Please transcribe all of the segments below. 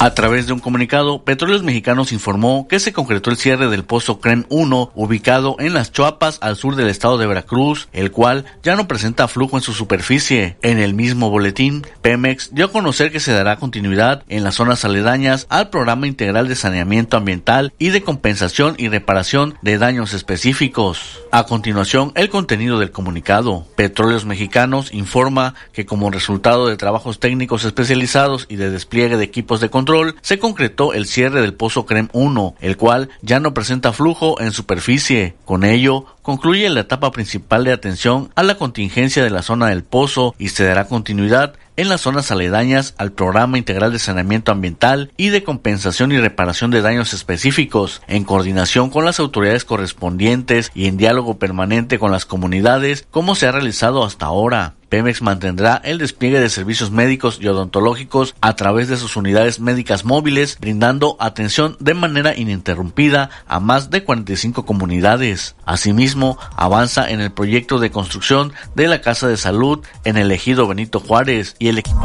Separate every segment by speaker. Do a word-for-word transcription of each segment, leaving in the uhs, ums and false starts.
Speaker 1: A través de un comunicado, Petróleos Mexicanos informó que se concretó el cierre del pozo CREM uno, ubicado en Las Chuapas, al sur del estado de Veracruz, el cual ya no presenta flujo en su superficie. En el mismo boletín, Pemex dio a conocer que se dará continuidad en las zonas aledañas al Programa Integral de Saneamiento Ambiental y de Compensación y Reparación de Daños Específicos. A continuación, el contenido del comunicado. Petróleos Mexicanos informa que como resultado de trabajos técnicos especializados y de despliegue de equipos de control, se concretó el cierre del pozo CREM uno, el cual ya no presenta flujo en superficie. Con ello, concluye la etapa principal de atención a la contingencia de la zona del pozo y se dará continuidad en las zonas aledañas al Programa Integral de Saneamiento Ambiental y de Compensación y Reparación de Daños Específicos, en coordinación con las autoridades correspondientes y en diálogo permanente con las comunidades, como se ha realizado hasta ahora. Pemex mantendrá el despliegue de servicios médicos y odontológicos a través de sus unidades médicas móviles, brindando atención de manera ininterrumpida a más de cuarenta y cinco comunidades. Asimismo, avanza en el proyecto de construcción de la Casa de Salud en el ejido Benito Juárez y el equipo.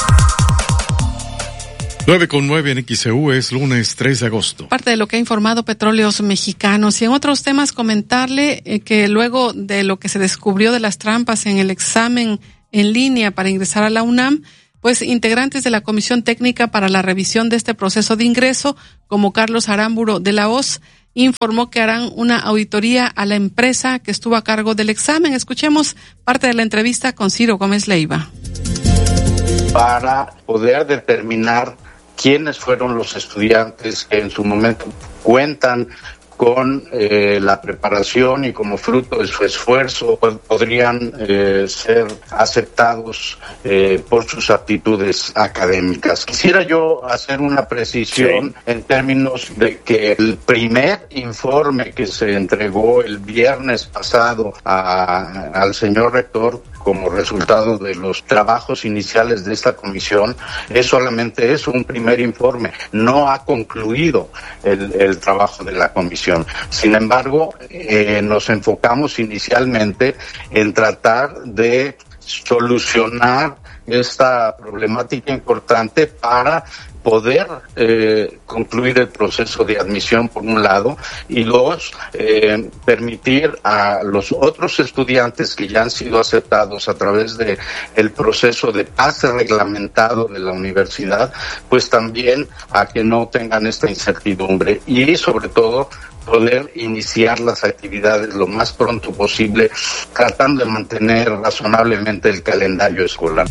Speaker 2: nueve con nueve en X E U, es lunes tres de agosto.
Speaker 3: Parte de lo que ha informado Petróleos Mexicanos. Y en otros temas comentarle eh, que luego de lo que se descubrió de las trampas en el examen en línea para ingresar a la UNAM, pues integrantes de la Comisión Técnica para la revisión de este proceso de ingreso, como Carlos Aramburu de la O S, informó que harán una auditoría a la empresa que estuvo a cargo del examen. Escuchemos parte de la entrevista con Ciro Gómez Leiva.
Speaker 4: Para poder determinar quiénes fueron los estudiantes que en su momento cuentan con eh, la preparación y como fruto de su esfuerzo pues, podrían eh, ser aceptados eh, por sus aptitudes académicas. Quisiera yo hacer una precisión sí. en términos de que el primer informe que se entregó el viernes pasado a, al señor rector como resultado de los trabajos iniciales de esta comisión, es solamente eso, un primer informe. No ha concluido el, el trabajo de la comisión. Sin embargo, eh, nos enfocamos inicialmente en tratar de solucionar esta problemática importante para poder eh, concluir el proceso de admisión por un lado y dos, eh, permitir a los otros estudiantes que ya han sido aceptados a través de el proceso de pase reglamentado de la universidad, pues también a que no tengan esta incertidumbre y sobre todo poder iniciar las actividades lo más pronto posible, tratando de mantener razonablemente el calendario escolar.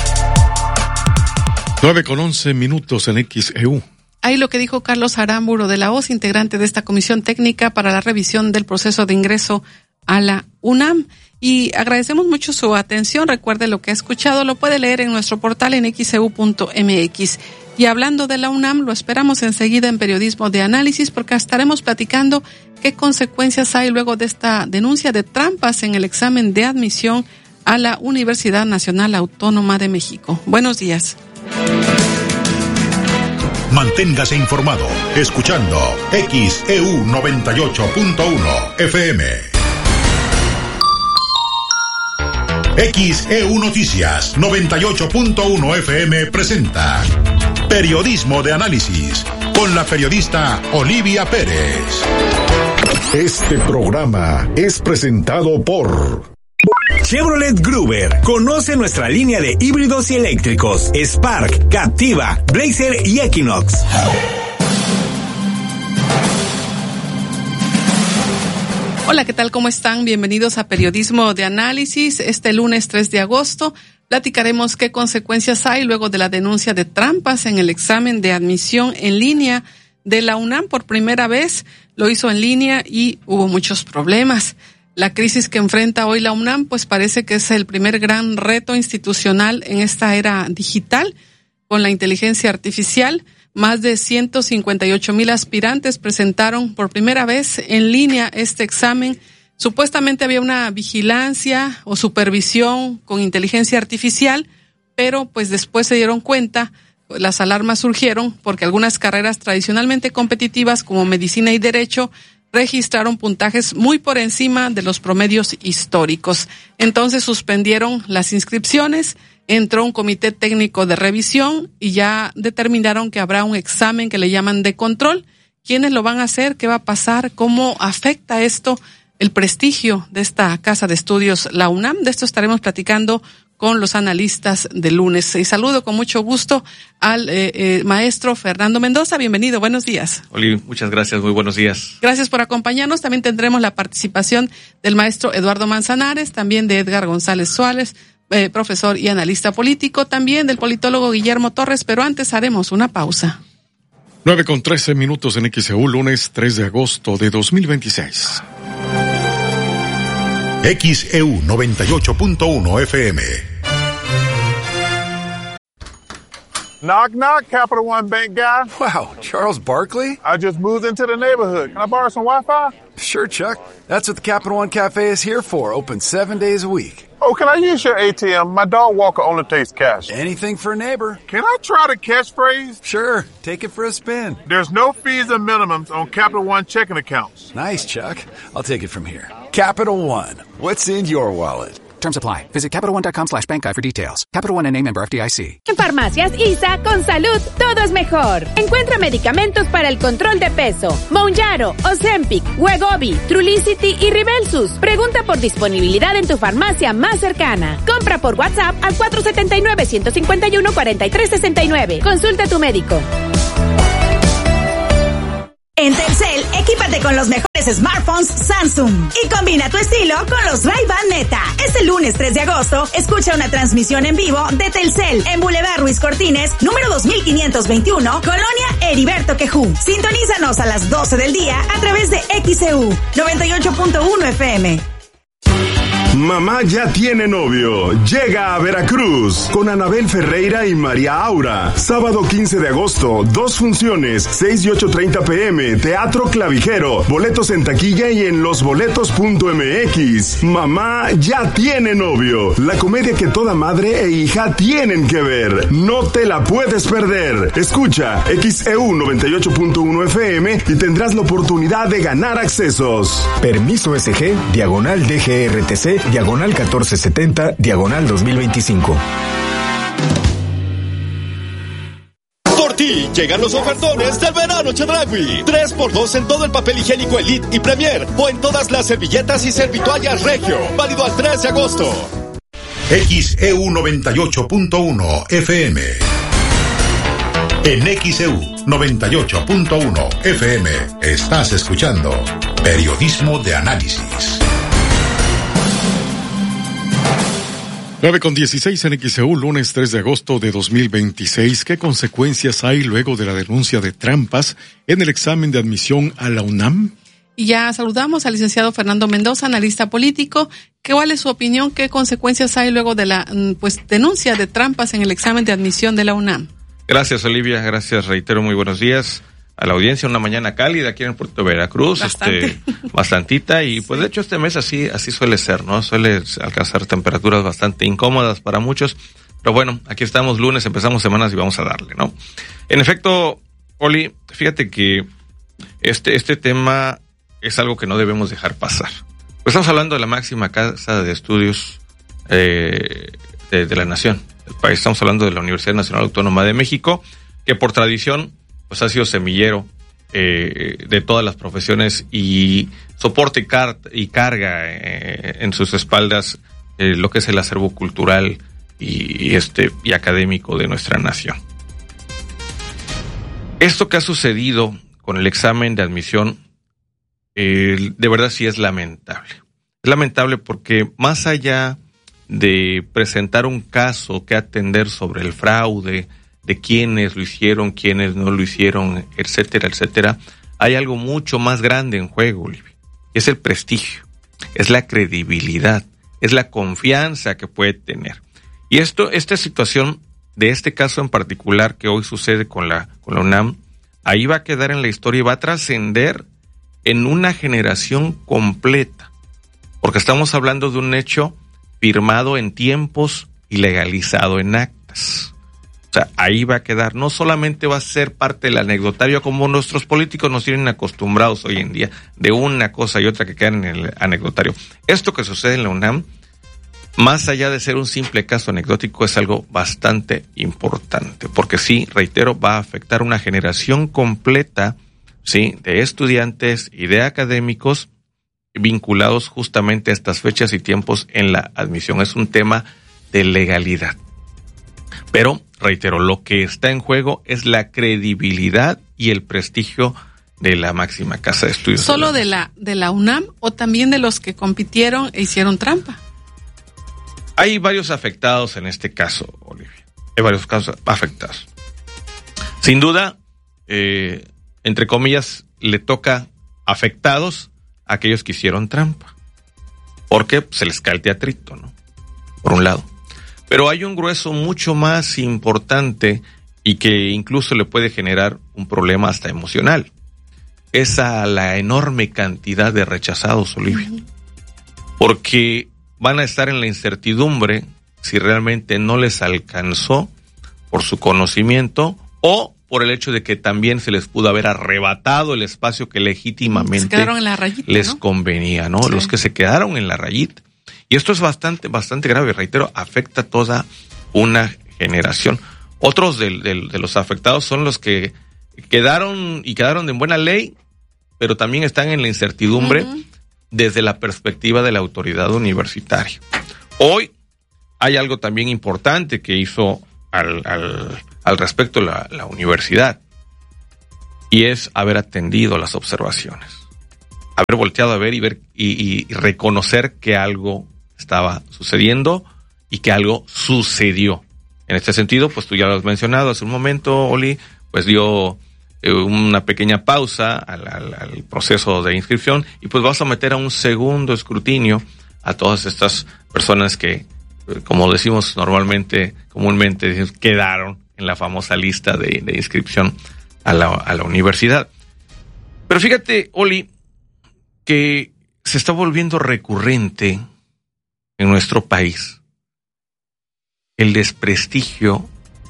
Speaker 2: nueve con once minutos en X E U.
Speaker 3: Ahí lo que dijo Carlos Aramburu de la O S, integrante de esta Comisión Técnica para la revisión del proceso de ingreso a la UNAM. Y agradecemos mucho su atención. Recuerde lo que ha escuchado, lo puede leer en nuestro portal en x e u punto m x. Y hablando de la UNAM, lo esperamos enseguida en Periodismo de Análisis, porque estaremos platicando qué consecuencias hay luego de esta denuncia de trampas en el examen de admisión a la Universidad Nacional Autónoma de México. Buenos días.
Speaker 5: Manténgase informado escuchando X E U noventa y ocho punto uno F M. X E U Noticias noventa y ocho punto uno F M presenta Periodismo de Análisis con la periodista Olivia Pérez. Este programa es presentado por
Speaker 6: Chevrolet Gruber. Conoce nuestra línea de híbridos y eléctricos: Spark, Captiva, Blazer y Equinox.
Speaker 3: Hola, ¿qué tal? ¿Cómo están? Bienvenidos a Periodismo de Análisis. Este lunes tres de agosto platicaremos qué consecuencias hay luego de la denuncia de trampas en el examen de admisión en línea de la UNAM. Por primera vez lo hizo en línea y hubo muchos problemas. La crisis que enfrenta hoy la UNAM, pues parece que es el primer gran reto institucional en esta era digital. Con la inteligencia artificial, más de ciento cincuenta y ocho mil aspirantes presentaron por primera vez en línea este examen. Supuestamente había una vigilancia o supervisión con inteligencia artificial, pero pues después se dieron cuenta, las alarmas surgieron porque algunas carreras tradicionalmente competitivas como medicina y derecho registraron puntajes muy por encima de los promedios históricos. Entonces suspendieron las inscripciones entró un comité técnico de revisión y ya determinaron que habrá un examen que le llaman de control. ¿Quiénes lo van a hacer? ¿Qué va a pasar? ¿Cómo afecta esto el prestigio de esta casa de estudios, la UNAM? De esto estaremos platicando con los analistas del lunes. Y saludo con mucho gusto al eh, eh, maestro Fernando Mendoza. Bienvenido, buenos días.
Speaker 7: Oli, muchas gracias, muy buenos días.
Speaker 3: Gracias por acompañarnos. También tendremos la participación del maestro Eduardo Manzanares, también de Edgar González Suárez, eh, profesor y analista político, también del politólogo Guillermo Torres, pero antes haremos una pausa.
Speaker 2: nueve con trece minutos en X E U, lunes tres de agosto de dos mil veintiséis.
Speaker 5: X E U noventa y ocho punto uno F M.
Speaker 8: Knock, knock, Capital One Bank guy.
Speaker 9: Wow, Charles Barkley?
Speaker 8: I just moved into the neighborhood. Can I borrow some Wi-Fi?
Speaker 9: Sure, Chuck. That's what the Capital One Cafe is here for, open seven days a week.
Speaker 8: Oh, can I use your A T M? My dog Walker only takes cash.
Speaker 9: Anything for a neighbor.
Speaker 8: Can I try the catchphrase?
Speaker 9: Sure, take it for a spin.
Speaker 8: There's no fees and minimums on Capital One checking accounts.
Speaker 9: Nice, Chuck. I'll take it from here. Capital One, what's in your wallet?
Speaker 10: Terms apply. Visit CapitalOne.com slash bank guide for details. Capital One N A member F D I C.
Speaker 11: En Farmacias I S A, con salud, todo es mejor. Encuentra medicamentos para el control de peso. Mounjaro, Ozempic, Wegovy, Trulicity y Ribelsus. Pregunta por disponibilidad en tu farmacia más cercana. Compra por WhatsApp al cuatro siete nueve, uno cinco uno, cuatro tres seis nueve. Consulta a tu médico.
Speaker 12: En Telcel, equípate con los mejores smartphones Samsung y combina tu estilo con los Ray-Ban Meta. Este lunes tres de agosto, escucha una transmisión en vivo de Telcel en Boulevard Ruiz Cortines, número dos mil quinientos veintiuno, Colonia Heriberto Quejú. Sintonízanos a las doce del día a través de X E U noventa y ocho punto uno F M.
Speaker 13: Mamá ya tiene novio. Llega a Veracruz con Anabel Ferreira y María Aura. Sábado quince de agosto, dos funciones, seis y ocho treinta pm, Teatro Clavijero. Boletos en taquilla y en losboletos punto m x. Mamá ya tiene novio. La comedia que toda madre e hija tienen que ver. No te la puedes perder. Escucha X E U noventa y ocho punto uno F M y tendrás la oportunidad de ganar accesos.
Speaker 6: Permiso S G, diagonal D G R T C, diagonal catorce setenta, diagonal dos mil veinticinco.
Speaker 14: Por ti llegan los ofertones del verano Chedraui. tres por dos en todo el papel higiénico Elite y Premier o en todas las servilletas y servitoallas Regio. Válido al tres de agosto.
Speaker 5: X E U noventa y ocho punto uno F M. En X E U noventa y ocho punto uno F M estás escuchando Periodismo de Análisis.
Speaker 2: nueve con dieciséis en X E U, lunes tres de agosto de dos mil veintiséis. ¿Qué consecuencias hay luego de la denuncia de trampas en el examen de admisión a la UNAM?
Speaker 3: Y ya saludamos al licenciado Fernando Mendoza, analista político. ¿Cuál es su opinión? ¿Qué consecuencias hay luego de la pues denuncia de trampas en el examen de admisión de la UNAM?
Speaker 7: Gracias, Olivia. Gracias, reitero, muy buenos días a la audiencia. Una mañana cálida aquí en Puerto Veracruz, Bastante. este, bastantita, y pues de hecho este mes así, así suele ser, ¿no? Suele alcanzar temperaturas bastante incómodas para muchos, pero bueno, aquí estamos lunes, empezamos semanas y vamos a darle, ¿no? En efecto, Oli, fíjate que este, este tema es algo que no debemos dejar pasar. Pues estamos hablando de la máxima casa de estudios eh, de, de la nación, del país. Estamos hablando de la Universidad Nacional Autónoma de México, que por tradición pues ha sido semillero eh, de todas las profesiones y soporte y, car- y carga eh, en sus espaldas eh, lo que es el acervo cultural y, y este y académico de nuestra nación. Esto que ha sucedido con el examen de admisión eh, de verdad sí es lamentable. Es lamentable porque más allá de presentar un caso que atender sobre el fraude, de quiénes lo hicieron, quiénes no lo hicieron, etcétera, etcétera, hay algo mucho más grande en juego, Olivia. Es el prestigio, es la credibilidad, es la confianza que puede tener. Y esto, esta situación de este caso en particular que hoy sucede con la, con la UNAM, ahí va a quedar en la historia y va a trascender en una generación completa. Porque estamos hablando de un hecho firmado en tiempos y legalizado en actas. O sea, ahí va a quedar, no solamente va a ser parte del anecdotario como nuestros políticos nos tienen acostumbrados hoy en día, de una cosa y otra que quedan en el anecdotario. Esto que sucede en la UNAM más allá de ser un simple caso anecdótico, es algo bastante importante, porque sí, reitero, va a afectar una generación completa, sí, de estudiantes y de académicos vinculados justamente a estas fechas y tiempos en la admisión. Es un tema de legalidad. Pero, reitero, lo que está en juego es la credibilidad y el prestigio de la máxima casa de estudios.
Speaker 3: ¿Solo de la, de la UNAM o también de los que compitieron e hicieron trampa?
Speaker 7: Hay varios afectados en este caso, Olivia. Hay varios casos afectados. Sin duda, eh, entre comillas, le toca afectados a aquellos que hicieron trampa. Porque se les cae el teatrito, ¿no? Por un lado. Pero hay un grueso mucho más importante y que incluso le puede generar un problema hasta emocional. Es a la enorme cantidad de rechazados, Olivia. Uh-huh. Porque van a estar en la incertidumbre si realmente no les alcanzó por su conocimiento o por el hecho de que también se les pudo haber arrebatado el espacio que legítimamente
Speaker 3: en la rayita,
Speaker 7: les
Speaker 3: ¿no?
Speaker 7: convenía, ¿no? Sí. Los que se quedaron en la rayita. Y esto es bastante, bastante grave, reitero, afecta a toda una generación. Otros de, de, de los afectados son los que quedaron y quedaron en buena ley, pero también están en la incertidumbre uh-huh. desde la perspectiva de la autoridad universitaria. Hoy hay algo también importante que hizo al, al, al respecto la, la universidad, y es haber atendido las observaciones, haber volteado a ver y ver y, y reconocer que algo estaba sucediendo y que algo sucedió. En este sentido, pues tú ya lo has mencionado hace un momento, Oli, pues dio eh, una pequeña pausa al, al, al proceso de inscripción y pues vas a meter a un segundo escrutinio a todas estas personas que, como decimos normalmente, comúnmente, decimos, quedaron en la famosa lista de, de inscripción a la, a la universidad. Pero fíjate, Oli, que se está volviendo recurrente en nuestro país el desprestigio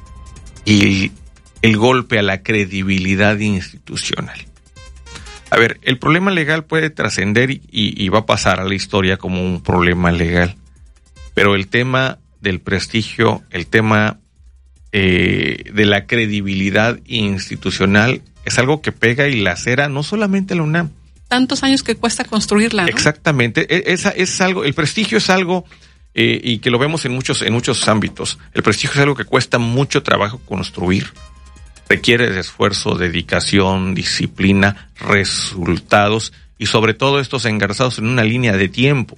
Speaker 7: y el golpe a la credibilidad institucional. A ver, el problema legal puede trascender y, y va a pasar a la historia como un problema legal, pero el tema del prestigio, el tema eh, de la credibilidad institucional es algo que pega y lacera no solamente a la UNAM.
Speaker 3: Tantos años que cuesta construirla, ¿no?
Speaker 7: Exactamente, es, es algo, el prestigio es algo eh, y que lo vemos en muchos en muchos ámbitos. El prestigio es algo que cuesta mucho trabajo construir, requiere de esfuerzo, dedicación, disciplina, resultados y sobre todo estos engarzados en una línea de tiempo.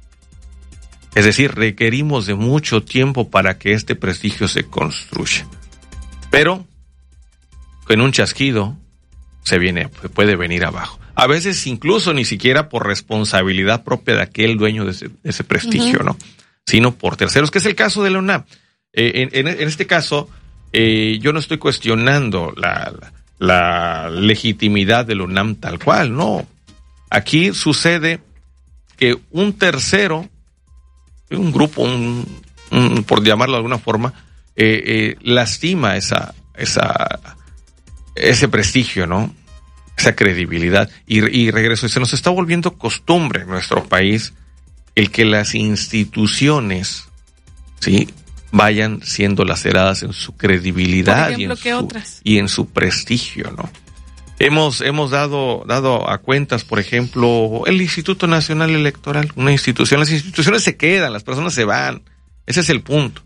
Speaker 7: Es decir, requerimos de mucho tiempo para que este prestigio se construya. Pero con un chasquido se viene, puede venir abajo. A veces incluso ni siquiera por responsabilidad propia de aquel dueño de ese, de ese prestigio, uh-huh. ¿no? Sino por terceros, que es el caso de la UNAM. Eh, en, en, en este caso, eh, yo no estoy cuestionando la, la, la legitimidad de la UNAM tal cual, no. Aquí sucede que un tercero, un grupo, un, un, por llamarlo de alguna forma, eh, eh, lastima esa, esa, ese prestigio, ¿no? Esa credibilidad. Y, y regreso, se nos está volviendo costumbre en nuestro país el que las instituciones, ¿sí?, vayan siendo laceradas en su credibilidad. Por ejemplo, y, en
Speaker 3: ¿qué
Speaker 7: su,
Speaker 3: otras?
Speaker 7: y en su prestigio, ¿no? Hemos, hemos dado, dado a cuentas, por ejemplo, el Instituto Nacional Electoral, una institución. Las instituciones se quedan, las personas se van. Ese es el punto.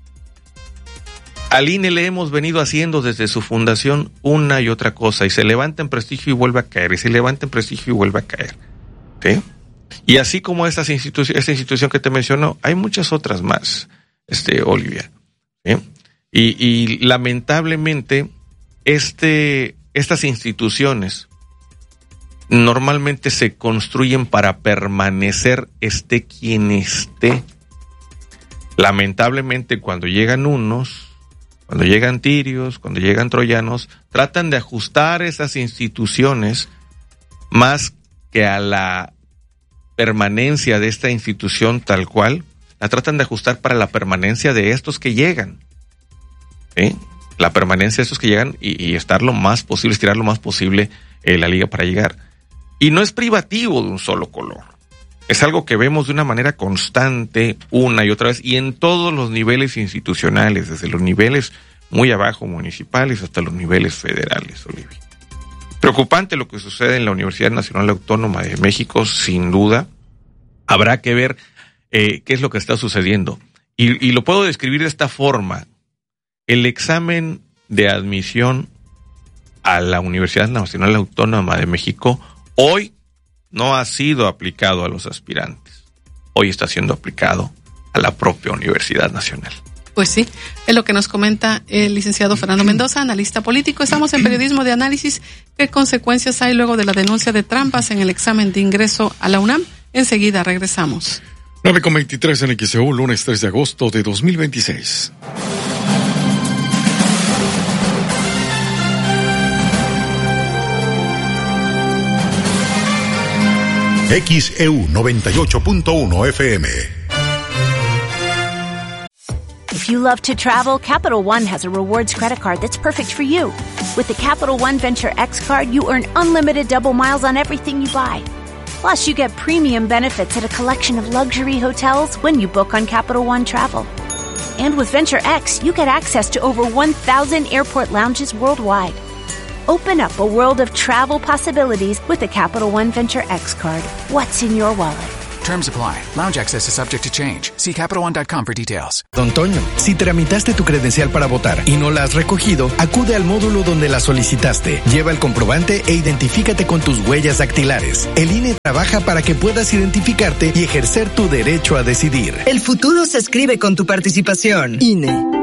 Speaker 7: Al I N E le hemos venido haciendo desde su fundación una y otra cosa, y se levanta en prestigio y vuelve a caer, y se levanta en prestigio y vuelve a caer. ¿Sí? Y así como estas institu- esta institución que te menciono, hay muchas otras más, este, Olivia. ¿Sí? Y, y lamentablemente, este, estas instituciones normalmente se construyen para permanecer esté quien esté. Lamentablemente, cuando llegan unos, cuando llegan tirios, cuando llegan troyanos, tratan de ajustar esas instituciones más que a la permanencia de esta institución tal cual, la tratan de ajustar para la permanencia de estos que llegan. ¿Sí? La permanencia de estos que llegan y, y estar lo más posible, estirar lo más posible eh, la liga para llegar. Y no es privativo de un solo color. Es algo que vemos de una manera constante, una y otra vez, y en todos los niveles institucionales, desde los niveles muy abajo municipales hasta los niveles federales, Olivia. Preocupante lo que sucede en la Universidad Nacional Autónoma de México, sin duda. Habrá que ver eh, qué es lo que está sucediendo. Y, y lo puedo describir de esta forma. El examen de admisión a la Universidad Nacional Autónoma de México hoy no ha sido aplicado a los aspirantes. Hoy está siendo aplicado a la propia Universidad Nacional.
Speaker 3: Pues sí, es lo que nos comenta el licenciado Fernando Mendoza, analista político. Estamos en Periodismo de Análisis. ¿Qué consecuencias hay luego de la denuncia de trampas en el examen de ingreso a la UNAM? Enseguida regresamos.
Speaker 2: nueve con veintitrés en X E U, lunes tres de agosto de dos mil veintiséis.
Speaker 5: X E U noventa y ocho punto uno F M.
Speaker 15: If you love to travel, Capital One has a rewards credit card that's perfect for you. With the Capital One Venture X card, you earn unlimited double miles on everything you buy. Plus, you get premium benefits at a collection of luxury hotels when you book on Capital One Travel. And with Venture X, you get access to over one thousand airport lounges worldwide. Open up a world of travel possibilities with the Capital One Venture X card. What's in your wallet?
Speaker 10: Terms apply. Lounge access is subject to change. See Capital One dot com for details.
Speaker 16: Don Toño, si tramitaste tu credencial para votar y no la has recogido, acude al módulo donde la solicitaste. Lleva el comprobante e identifícate con tus huellas dactilares. El I N E trabaja para que puedas identificarte y ejercer tu derecho a decidir.
Speaker 17: El futuro se escribe con tu participación. I N E.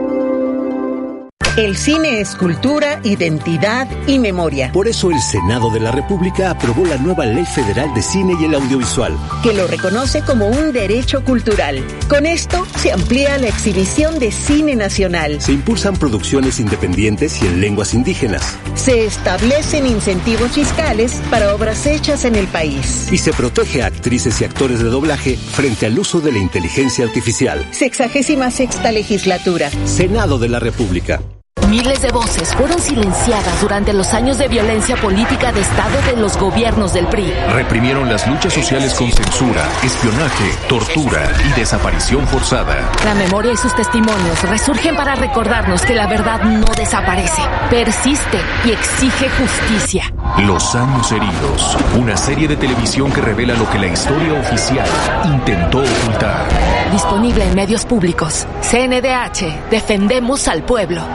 Speaker 17: El cine es cultura, identidad y memoria.
Speaker 18: Por eso el Senado de la República aprobó la nueva Ley Federal de Cine y el Audiovisual,
Speaker 17: que lo reconoce como un derecho cultural. Con esto se amplía la exhibición de cine nacional.
Speaker 18: Se impulsan producciones independientes y en lenguas indígenas.
Speaker 17: Se establecen incentivos fiscales para obras hechas en el país.
Speaker 18: Y se protege a actrices y actores de doblaje frente al uso de la inteligencia artificial.
Speaker 17: Sexagésima sexta legislatura.
Speaker 18: Senado de la República.
Speaker 19: Miles de voces fueron silenciadas durante los años de violencia política de Estado de los gobiernos del P R I.
Speaker 20: Reprimieron las luchas sociales con censura, espionaje, tortura y desaparición forzada.
Speaker 19: La memoria y sus testimonios resurgen para recordarnos que la verdad no desaparece, persiste y exige justicia.
Speaker 20: Los años heridos, una serie de televisión que revela lo que la historia oficial intentó ocultar.
Speaker 19: Disponible en medios públicos. C N D H, defendemos al pueblo.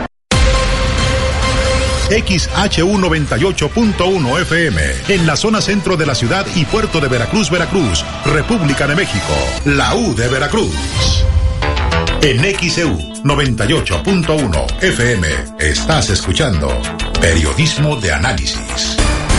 Speaker 5: X H U noventa y ocho punto uno F M, en la zona centro de la ciudad y puerto de Veracruz, Veracruz, República de México, la U de Veracruz. En X E U noventa y ocho punto uno F M, estás escuchando Periodismo de Análisis.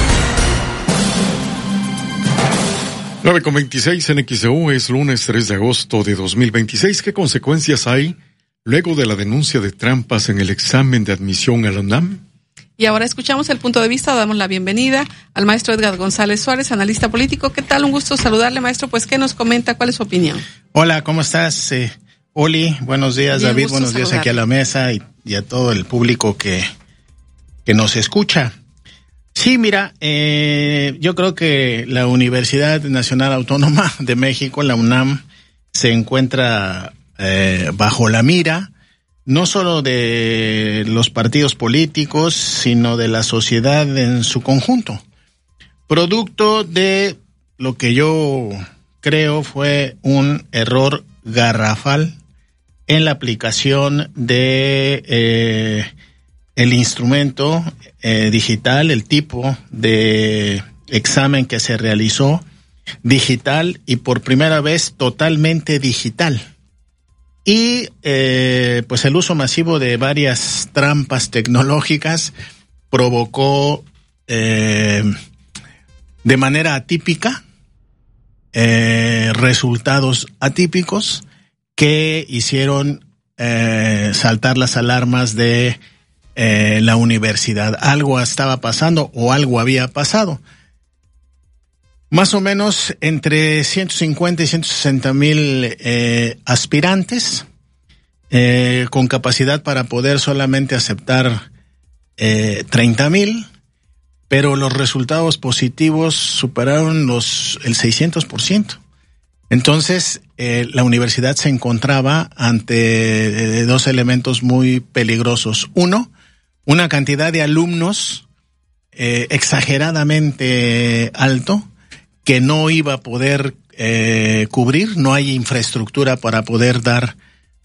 Speaker 2: nueve con veintiséis en X E U, es lunes tres de agosto de dos mil veintiséis. ¿Qué consecuencias hay luego de la denuncia de trampas en el examen de admisión a la UNAM?
Speaker 3: Y ahora escuchamos el punto de vista, damos la bienvenida al maestro Edgar González Suárez, analista político. ¿Qué tal? Un gusto saludarle, maestro. Pues, ¿qué nos comenta? ¿Cuál es su opinión?
Speaker 21: Hola, ¿cómo estás? Eh, Oli, buenos días. Bien, David, buenos días aquí a la mesa y, y a todo el público que, que nos escucha. Sí, mira, eh, yo creo que la Universidad Nacional Autónoma de México, la UNAM, se encuentra eh, bajo la mira no solo de los partidos políticos, sino de la sociedad en su conjunto. Producto de lo que yo creo fue un error garrafal en la aplicación de eh, el instrumento eh, digital, el tipo de examen que se realizó digital y por primera vez totalmente digital. Y eh, pues el uso masivo de varias trampas tecnológicas provocó eh, de manera atípica eh, resultados atípicos que hicieron eh, saltar las alarmas de eh, la universidad. Algo estaba pasando o algo había pasado. Más o menos entre ciento cincuenta y ciento sesenta mil eh, aspirantes eh, con capacidad para poder solamente aceptar eh, treinta mil, pero los resultados positivos superaron los el seiscientos por ciento. Entonces, eh, la universidad se encontraba ante eh, dos elementos muy peligrosos. Uno, una cantidad de alumnos eh, exageradamente alto que no iba a poder eh, cubrir, no hay infraestructura para poder dar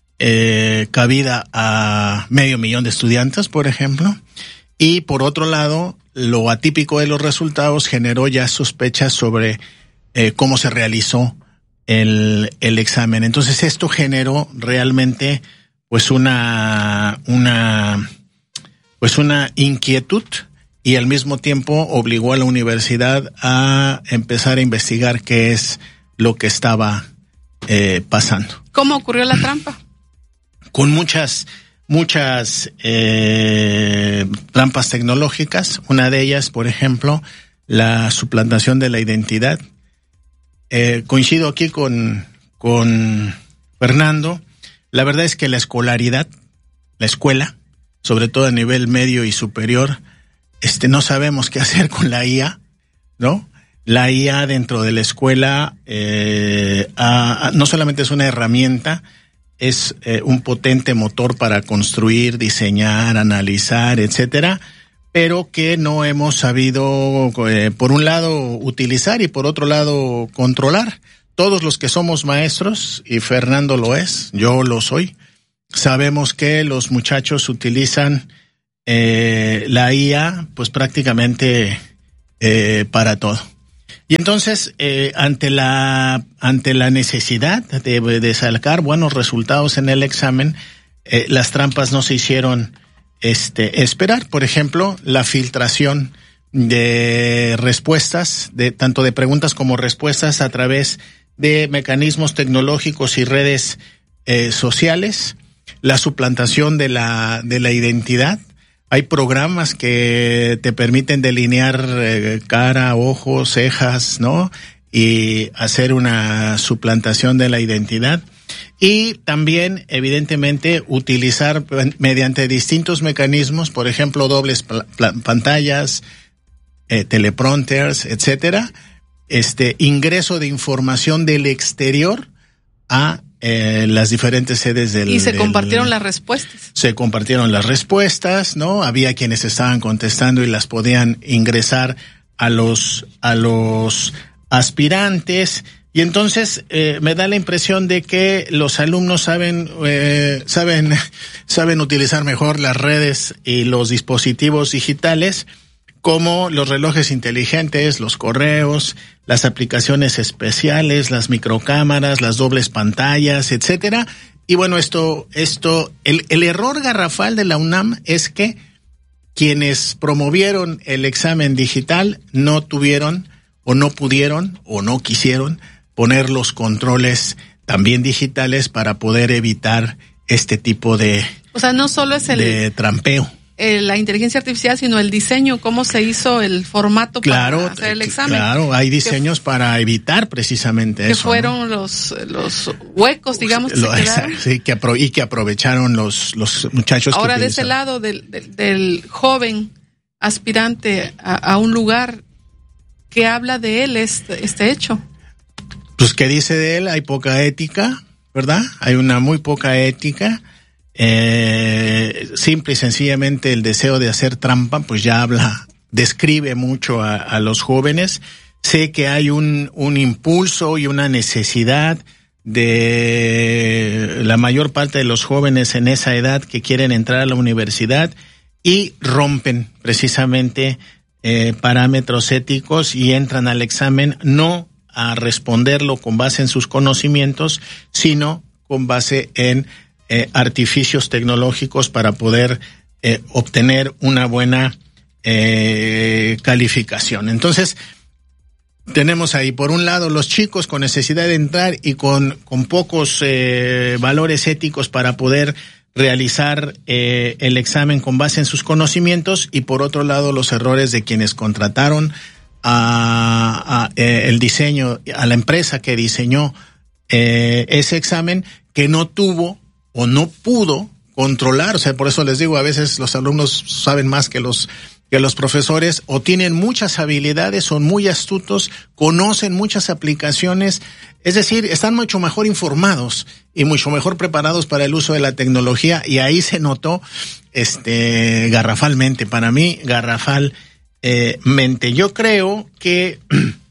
Speaker 21: eh, cabida a medio millón de estudiantes, por ejemplo. Y por otro lado, lo atípico de los resultados generó ya sospechas sobre eh, cómo se realizó el, el examen. Entonces esto generó realmente pues una, una, pues una inquietud y al mismo tiempo obligó a la universidad a empezar a investigar qué es lo que estaba eh, pasando.
Speaker 3: ¿Cómo ocurrió la trampa?
Speaker 21: Con muchas, muchas eh, trampas tecnológicas. Una de ellas, por ejemplo, la suplantación de la identidad. Eh, coincido aquí con, con Fernando. La verdad es que la escolaridad, la escuela, sobre todo a nivel medio y superior, este, no sabemos qué hacer con la I A, ¿no? La I A dentro de la escuela eh, a, a, no solamente es una herramienta, es eh, un potente motor para construir, diseñar, analizar, etcétera, pero que no hemos sabido, eh, por un lado, utilizar y por otro lado, controlar. Todos los que somos maestros, y Fernando lo es, yo lo soy, sabemos que los muchachos utilizan eh, la I A pues prácticamente eh, para todo. Y entonces, eh, ante la ante la necesidad de, de sacar buenos resultados en el examen, eh, las trampas no se hicieron este esperar. Por ejemplo, la filtración de respuestas, de tanto de preguntas como respuestas a través de mecanismos tecnológicos y redes eh, sociales, la suplantación de la de la identidad. Hay programas que te permiten delinear eh, cara, ojos, cejas, ¿no? Y hacer una suplantación de la identidad. Y también, evidentemente, utilizar mediante distintos mecanismos, por ejemplo, dobles pantallas, eh, teleprompters, etcétera, este ingreso de información del exterior a Eh, las diferentes sedes del...
Speaker 3: Y se
Speaker 21: del,
Speaker 3: compartieron las respuestas.
Speaker 21: Se compartieron las respuestas, ¿no? Había quienes estaban contestando y las podían ingresar a los, a los aspirantes. Y entonces, eh, me da la impresión de que los alumnos saben, eh, saben, saben utilizar mejor las redes y los dispositivos digitales, como los relojes inteligentes, los correos, las aplicaciones especiales, las microcámaras, las dobles pantallas, etcétera. Y bueno, esto, esto, el, el error garrafal de la UNAM es que quienes promovieron el examen digital no tuvieron o no pudieron o no quisieron poner los controles también digitales para poder evitar este tipo de,
Speaker 3: o sea, no solo es el
Speaker 21: de trampeo.
Speaker 3: Eh, la inteligencia artificial, sino el diseño, cómo se hizo el formato
Speaker 21: claro,
Speaker 3: para hacer el examen.
Speaker 21: Claro, hay diseños que, para evitar precisamente
Speaker 3: que
Speaker 21: eso. Que
Speaker 3: fueron,
Speaker 21: ¿no?
Speaker 3: los los huecos, digamos, que
Speaker 21: Lo,
Speaker 3: se quedaron.
Speaker 21: Sí, que apro y que aprovecharon los los muchachos.
Speaker 3: Ahora,
Speaker 21: que
Speaker 3: de ese lado del, del, del joven aspirante a, a un lugar, ¿qué habla de él este, este hecho?
Speaker 21: Pues, ¿qué dice de él? Hay poca ética, ¿verdad? Hay una muy poca ética. Eh, simple y sencillamente el deseo de hacer trampa, pues ya habla, describe mucho a, a los jóvenes. Sé que hay un, un impulso y una necesidad de la mayor parte de los jóvenes en esa edad que quieren entrar a la universidad y rompen precisamente eh, parámetros éticos y entran al examen no a responderlo con base en sus conocimientos, sino con base en Eh, artificios tecnológicos para poder eh, obtener una buena eh, calificación. Entonces, tenemos ahí, por un lado, los chicos con necesidad de entrar y con, con pocos eh, valores éticos para poder realizar eh, el examen con base en sus conocimientos, y por otro lado, los errores de quienes contrataron a, a eh, el diseño, a la empresa que diseñó eh, ese examen, que no tuvo o no pudo controlar. O sea, por eso les digo, a veces los alumnos saben más que los que los profesores o tienen muchas habilidades, son muy astutos, conocen muchas aplicaciones, es decir, están mucho mejor informados y mucho mejor preparados para el uso de la tecnología, y ahí se notó este garrafalmente, para mí, garrafalmente. Yo creo que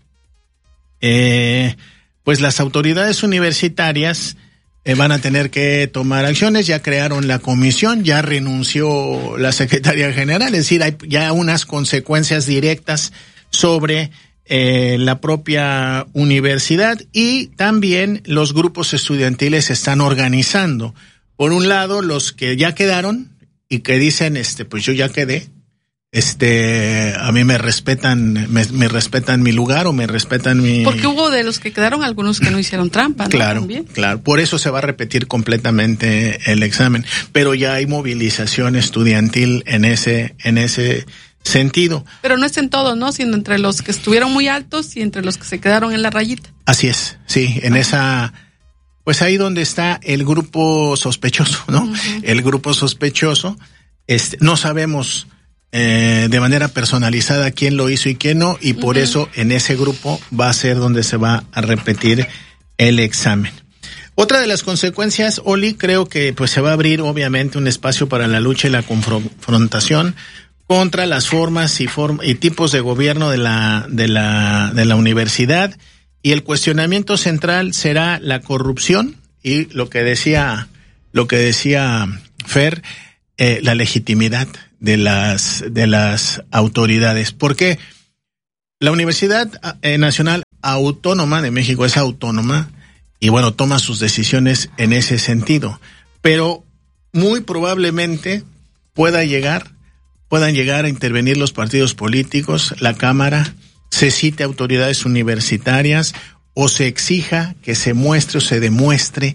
Speaker 21: eh, pues las autoridades universitarias Eh, van a tener que tomar acciones. Ya crearon la comisión, ya renunció la secretaria general, es decir, hay ya unas consecuencias directas sobre eh, la propia universidad, y también los grupos estudiantiles se están organizando. Por un lado, los que ya quedaron y que dicen, este, pues yo ya quedé, este, a mí me respetan, me, me respetan mi lugar o me respetan mi...
Speaker 3: Porque hubo de los que quedaron algunos que no hicieron trampa, ¿no?
Speaker 21: Claro,
Speaker 3: También.
Speaker 21: claro. Por eso se va a repetir completamente el examen. Pero ya hay movilización estudiantil en ese, en ese sentido.
Speaker 3: Pero no es en todo, ¿no? Sino entre los que estuvieron muy altos y entre los que se quedaron en la rayita.
Speaker 21: Así es, sí, en Ajá. esa... Pues ahí donde está el grupo sospechoso, ¿no? Uh-huh. El grupo sospechoso, este, no sabemos... Eh, de manera personalizada quién lo hizo y quién no, y por uh-huh. eso en ese grupo va a ser donde se va a repetir el examen. Otra de las consecuencias, Oli, creo que pues se va a abrir obviamente un espacio para la lucha y la confrontación contra las formas y form- y tipos de gobierno de la de la de la universidad, y el cuestionamiento central será la corrupción y lo que decía lo que decía Fer, eh, la legitimidad de las de las autoridades. Porque la Universidad Nacional Autónoma de México es autónoma y bueno, toma sus decisiones en ese sentido, pero muy probablemente pueda llegar puedan llegar a intervenir los partidos políticos, la Cámara, se cite autoridades universitarias o se exija que se muestre o se demuestre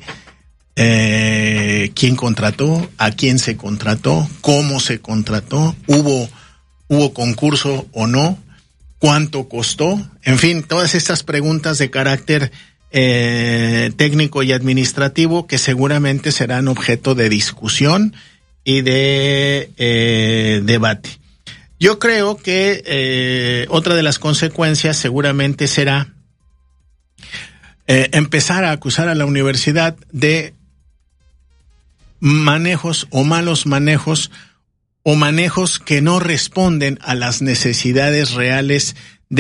Speaker 21: Eh, quién contrató, a quién se contrató, cómo se contrató, hubo hubo concurso o no, cuánto costó, en fin, todas estas preguntas de carácter eh, técnico y administrativo que seguramente serán objeto de discusión y de eh, debate. Yo creo que eh, otra de las consecuencias seguramente será eh, empezar a acusar a la universidad de manejos o malos manejos o manejos que no responden a las necesidades reales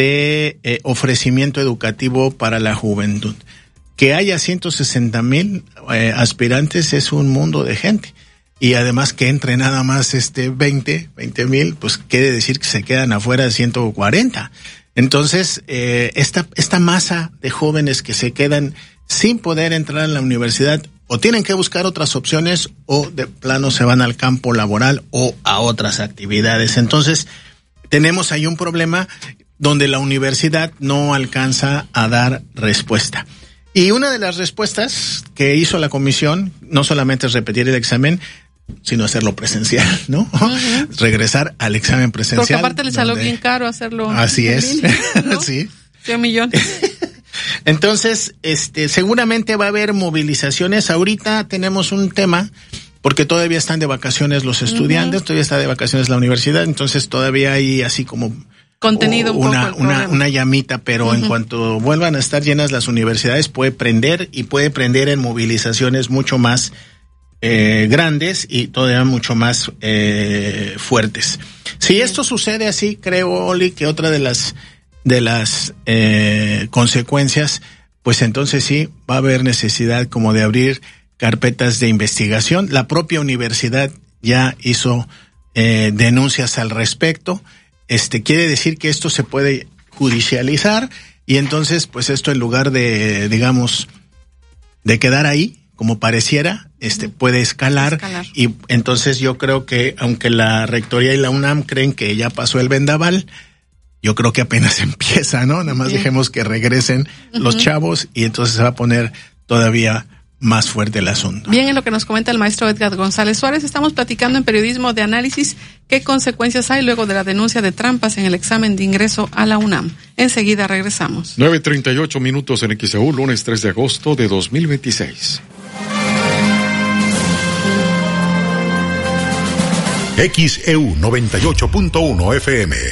Speaker 21: de eh, ofrecimiento educativo para la juventud. Que haya ciento sesenta mil eh, aspirantes es un mundo de gente, y además que entre nada más este veinte mil, pues quiere decir que se quedan afuera de ciento cuarenta. Entonces, eh, esta, esta masa de jóvenes que se quedan sin poder entrar en la universidad, o tienen que buscar otras opciones, o de plano se van al campo laboral o a otras actividades. Entonces, tenemos ahí un problema donde la universidad no alcanza a dar respuesta. Y una de las respuestas que hizo la comisión no solamente es repetir el examen, sino hacerlo presencial, ¿no? Uh-huh. Regresar al examen presencial.
Speaker 3: Porque aparte le salió donde... bien caro hacerlo.
Speaker 21: Así es, línea, ¿no? Sí.
Speaker 3: cien millones.
Speaker 21: Entonces, este, seguramente va a haber movilizaciones. Ahorita tenemos un tema, porque todavía están de vacaciones los estudiantes, uh-huh. todavía está de vacaciones la universidad, entonces todavía hay así como
Speaker 3: contenido un
Speaker 21: una,
Speaker 3: poco
Speaker 21: una, una llamita, pero uh-huh. en cuanto vuelvan a estar llenas las universidades puede prender, y puede prender en movilizaciones mucho más eh, grandes y todavía mucho más eh, fuertes. Si uh-huh. esto sucede así, creo, Oli, que otra de las de las eh, consecuencias, pues entonces sí va a haber necesidad como de abrir carpetas de investigación. La propia universidad ya hizo eh, denuncias al respecto. Este quiere decir que esto se puede judicializar, y entonces pues esto, en lugar de, digamos, de quedar ahí como pareciera, este puede escalar, escalar. Y entonces yo creo que aunque la Rectoría y la UNAM creen que ya pasó el vendaval, yo creo que apenas empieza, ¿no? Nada más Bien. dejemos que regresen uh-huh. los chavos, y entonces se va a poner todavía más fuerte el asunto.
Speaker 3: Bien, en lo que nos comenta el maestro Edgar González Suárez, estamos platicando en Periodismo de Análisis qué consecuencias hay luego de la denuncia de trampas en el examen de ingreso a la UNAM. Enseguida regresamos.
Speaker 2: nueve treinta y ocho minutos en X E U, lunes tres de agosto de dos mil veintiséis.
Speaker 5: X E U noventa y ocho punto uno F M.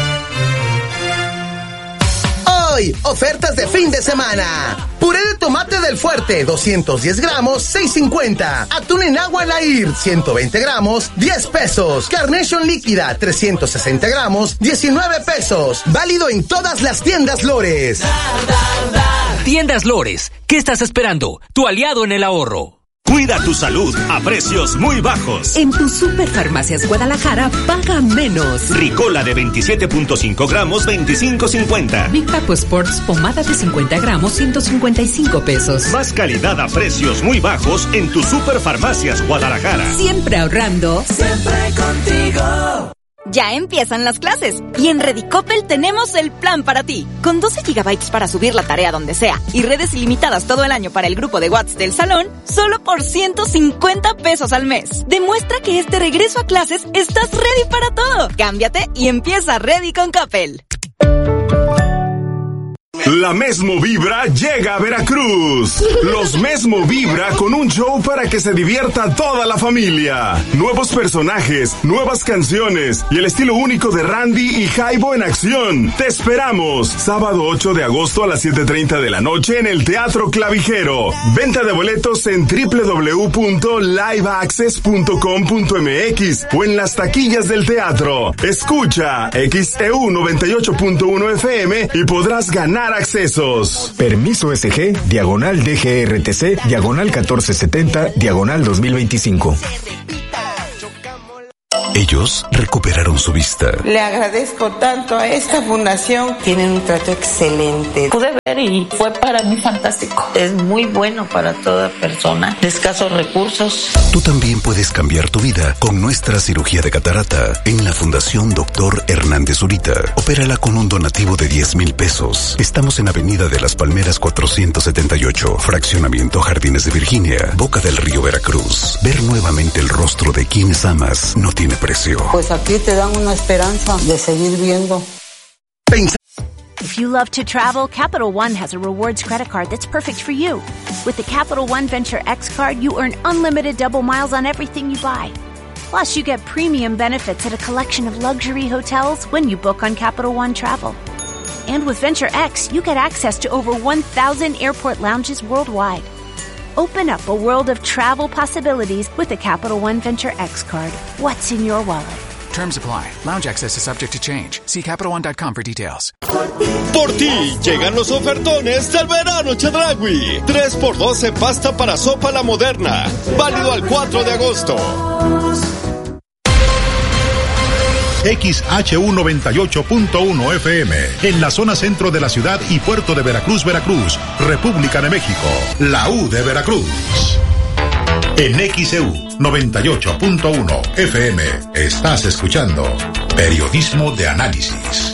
Speaker 1: Hoy, ofertas de fin de semana. Puré de tomate del Fuerte, doscientos diez gramos, seis cincuenta. Atún en agua Lair, ciento veinte gramos, diez pesos. Carnation líquida, trescientos sesenta gramos, diecinueve pesos. Válido en todas las tiendas Lores.
Speaker 22: Tiendas Lores, ¿qué estás esperando? Tu aliado en el ahorro.
Speaker 23: Cuida tu salud a precios muy bajos.
Speaker 24: En tu Superfarmacias Guadalajara, paga menos.
Speaker 23: Ricola de veintisiete punto cinco gramos, veinticinco cincuenta.
Speaker 24: Big Papo Sports, pomada de cincuenta gramos, ciento cincuenta y cinco pesos.
Speaker 23: Más calidad a precios muy bajos en tu Superfarmacias Guadalajara.
Speaker 24: Siempre ahorrando.
Speaker 25: Siempre contigo.
Speaker 26: Ya empiezan las clases y en Redicopel tenemos el plan para ti. Con doce gigabytes para subir la tarea donde sea y redes ilimitadas todo el año para el grupo de WhatsApp del salón, solo por ciento cincuenta pesos al mes. Demuestra que este regreso a clases estás ready para todo. Cámbiate y empieza Ready con Coppel.
Speaker 13: La Mesmo Vibra llega a Veracruz. Los Mesmo Vibra con un show para que se divierta toda la familia. Nuevos personajes, nuevas canciones y el estilo único de Randy y Jaibo en acción. Te esperamos. Sábado ocho de agosto a las siete treinta de la noche en el Teatro Clavijero. Venta de boletos en doble u doble u doble u punto live access punto com punto m x o en las taquillas del teatro. Escucha X E U noventa y ocho punto uno F M y podrás ganar accesos.
Speaker 27: Permiso S G, diagonal D G R T C, diagonal catorce setenta, diagonal dos mil veinticinco.
Speaker 28: Ellos recuperaron su vista.
Speaker 29: Le agradezco tanto a esta fundación. Tienen un trato excelente. Pude ver y fue para mí fantástico. Es muy bueno para toda persona de escasos recursos.
Speaker 28: Tú también puedes cambiar tu vida con nuestra cirugía de catarata en la Fundación Doctor Hernández Zurita. Opérala con un donativo de diez mil pesos. Estamos en Avenida de las Palmeras cuatrocientos setenta y ocho, Fraccionamiento Jardines de Virginia, Boca del Río, Veracruz. Ver nuevamente el rostro de quienes amas no tiene precio.
Speaker 29: Pues aquí te dan una esperanza de seguir viendo.
Speaker 15: If you love to travel, Capital One has a rewards credit card that's perfect for you. With the Capital One Venture X card, you earn unlimited double miles on everything you buy. Plus, you get premium benefits at a collection of luxury hotels when you book on Capital One Travel. And with Venture X, you get access to over one thousand airport lounges worldwide. Open up a world of travel possibilities with the Capital One Venture X card. What's in your wallet?
Speaker 10: Terms apply. Lounge access is subject to change. See Capital One dot com for details.
Speaker 14: Por ti llegan los ofertones del verano Chedraui. tres por dos en pasta para sopa La Moderna. Válido al cuatro de agosto.
Speaker 5: X H U noventa y ocho punto uno F M, en la zona centro de la ciudad y puerto de Veracruz, Veracruz, República de México, la U de Veracruz. En X E U noventa y ocho punto uno F M, estás escuchando Periodismo de Análisis.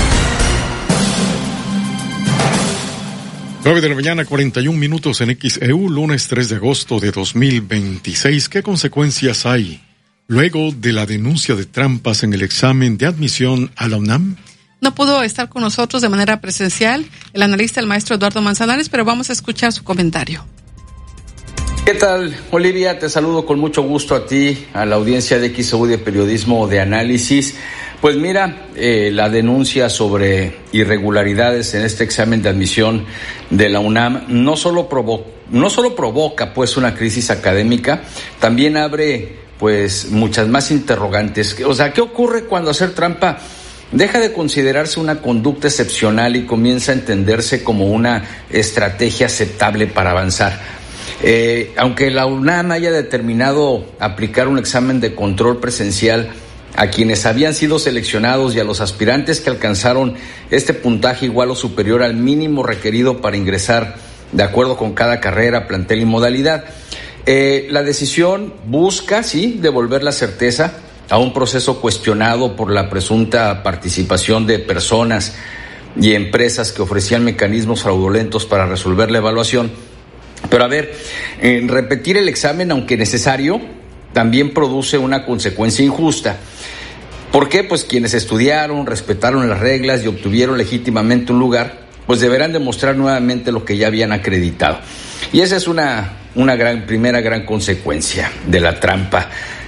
Speaker 2: nueve de la mañana, cuarenta y un minutos en X E U, lunes tres de agosto de dos mil veintiséis. ¿Qué consecuencias hay luego de la denuncia de trampas en el examen de admisión a la UNAM?
Speaker 3: No pudo estar con nosotros de manera presencial el analista, el maestro Eduardo Manzanares, pero vamos a escuchar su comentario.
Speaker 30: ¿Qué tal, Olivia? Te saludo con mucho gusto a ti, a la audiencia de X E U de Periodismo de Análisis. Pues mira, eh, la denuncia sobre irregularidades en este examen de admisión de la UNAM no solo provo- no solo provoca pues una crisis académica, también abre pues muchas más interrogantes. O sea, ¿qué ocurre cuando hacer trampa deja de considerarse una conducta excepcional y comienza a entenderse como una estrategia aceptable para avanzar? Eh, aunque la UNAM haya determinado aplicar un examen de control presencial a quienes habían sido seleccionados y a los aspirantes que alcanzaron este puntaje igual o superior al mínimo requerido para ingresar de acuerdo con cada carrera, plantel y modalidad, Eh, la decisión busca, sí, devolver la certeza a un proceso cuestionado por la presunta participación de personas y empresas que ofrecían mecanismos fraudulentos para resolver la evaluación. Pero a ver, eh, repetir el examen, aunque necesario, también produce una consecuencia injusta. ¿Por qué? Pues quienes estudiaron, respetaron las reglas y obtuvieron legítimamente un lugar, pues deberán demostrar nuevamente lo que ya habían acreditado. Y esa es una... una gran primera gran consecuencia de la trampa.